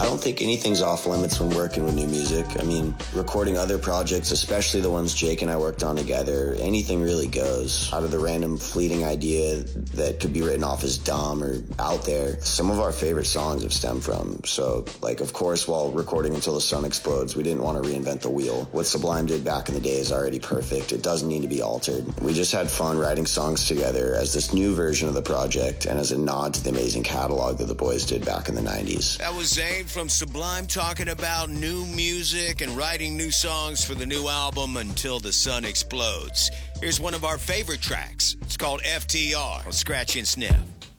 I don't think anything's off limits when working with new music. I mean, recording other projects, especially the ones Jake and I worked on together, anything really goes. Out of the random fleeting idea that could be written off as dumb or out there, some of our favorite songs have stemmed from. So, like, of course, while recording Until the Sun Explodes, we didn't want to reinvent the wheel. What Sublime did back in the day is already perfect. It doesn't need to be altered. We just had fun writing songs together as this new version of the project and as a nod to the amazing catalog that the boys did back in the 90s. That was Zane from Sublime talking about new music and writing new songs for the new album Until the Sun Explodes. Here's one of our favorite tracks. It's called FTR on Scratch and Sniff.